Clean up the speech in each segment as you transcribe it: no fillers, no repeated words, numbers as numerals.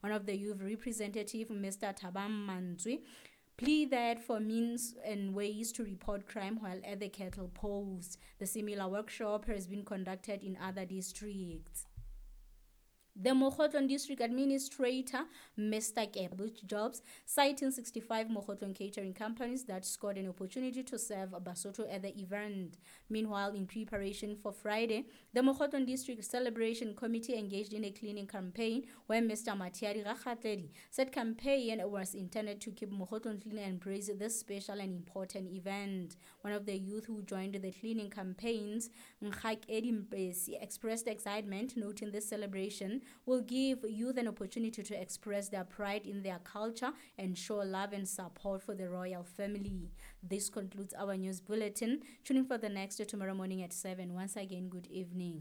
One of the youth representative, Mr. Thabang Mantswe, pleaded for means and ways to report crime while at the cattle post. The similar workshop has been conducted in other districts. The Mokhotlong District Administrator, Mr. Kebuch Jobs, citing 65 Mokhotlong catering companies that scored an opportunity to serve Basotho at the event. Meanwhile, in preparation for Friday, the Mokhotlong District Celebration Committee engaged in a cleaning campaign where Mr. Matiari Rakhatledi said campaign was intended to keep Mokhotlong clean and embrace this special and important event. One of the youth who joined the cleaning campaigns, Ngak Edimpesi, expressed excitement, noting this celebration will give youth an opportunity to express their pride in their culture and show love and support for the royal family. This concludes our news bulletin. Tune in for the next tomorrow morning at 7. Once again, good evening.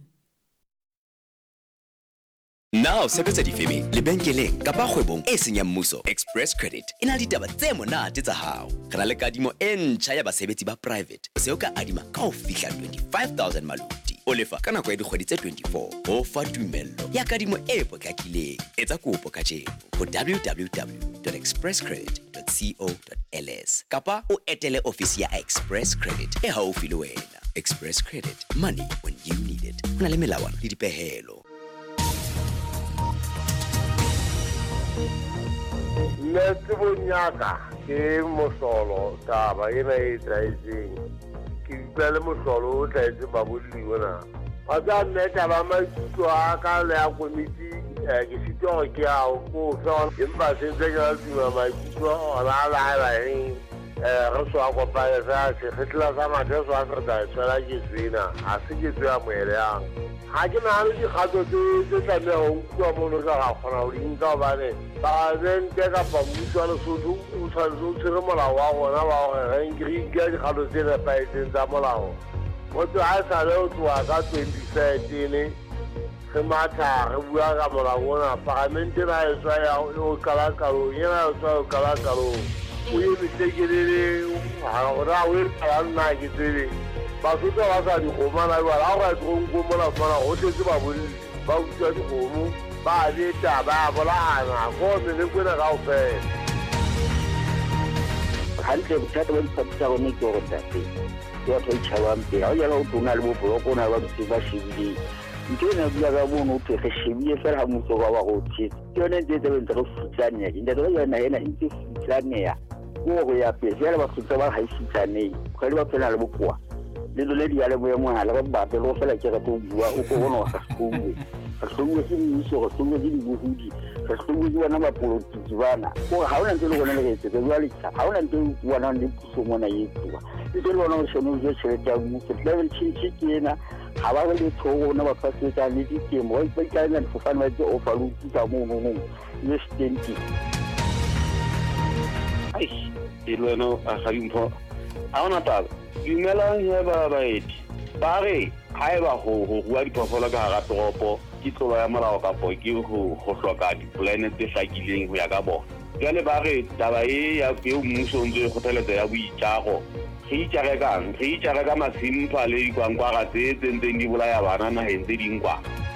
Now, sebetsa difeme lebenkeleng kapa kgwebong e seng ya mmuso, Express Credit e na le ditaba tse monate tsa hao. Re na le kadimo e ntjha ya basebetsi ba private. Se o ka adima ka ho fihla 25,000 maluti. O lefa ka nako ya dikgwedi tse 24. O fa tumello ya kadimo e potlakileng. Etsa kopo kajeno ho www.expresscredit.co.ls kapa o etele ofisi ya Express Credit e haufi le wena. Express Credit, money when you need it. Ho na le melawana le dipehelo. Netse bonyaka ke mosolo taba ena e tsaitseng ke ipele mosolo o tsaitse ba bolliwana a tsa nneta ba maikutlo a ka le a komiti ke sitwa ke a go so empa se tse ka tsima maikutlo ona la re so a kopana sa se fetla sa mathe so a tsaka tsela ke tsena a se ke tswa moeleng ha ke na le dikgato tse tla me ho kwa mono ka ga gona o dinka ba ne ba zente ka pa mmuso le sotho o tshwanetse o tsere molao wa gona wa gore re ngriga dikgato tse le paetseng tsa molao motho a sa le o tloa ka 2017 re matha re bua ka molao ona parlamente na e tswa ya o kala kalo yena o tswa o kala kalo o ye bitekelele ha ora o ka nna ke tsebe ba sotho ba sa di gomana ba la ga trongo mola fana o tletse ba bolli ba utswa di gomo ba leta ba bolana go se le kwena ka o fe hantle bothata ba dipapisa go ne ke go tate ke batho ba itšhabampe ga o jala o tona le boboloko na ba botse ba shebile ntho ena bula ka mono o phege shebile fela ga motso ba go tshetse ke yone ntse tse bentse go futsanea ke ntate ba yona ena ntse futsanea go go ya pele jale ba futsa ba ga e futsanei kgwedi ba phela le bokoa le dole di ya le boemo hala ba bate lo fela ke ga to bua o ko bona ga sekongwe ga sekongwe se mmuso ga sekongwe di bohudi ga sekongwe di wana ba politiki bana go ga ona ntse le gona le getse ke bua le tsa ga ona ntse o wana le puso mona e twa e tlo bona go shono je tšhelete ya mmuso level chinchi kena ga ba le thogo na ba fasitsa le ditemo ba ipakana le fofane ba tse ofaluti ka mo le stenti ai ilweno a ga impho a ona taba dumelang ya ba baeti ba re ha eba ho bua diphoofolo ka hara toropo ke tlolo ya molao ka po ke ho hloka di-plan tse hlakileng ho ya ka bona jwale ba re taba e ya mmuso ntse go theletse ya boitjago re itjare ka masimpa le dikwangkwara tse ntseng di bolaya bana naheng tse dingwa